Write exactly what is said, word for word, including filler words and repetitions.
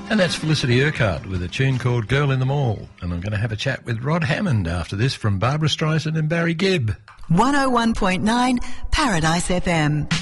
And that's Felicity Urquhart with a tune called Girl in the Mall. And I'm going to have a chat with Rod Hammond after this from Barbara Streisand and Barry Gibb. one oh one point nine Paradise F M.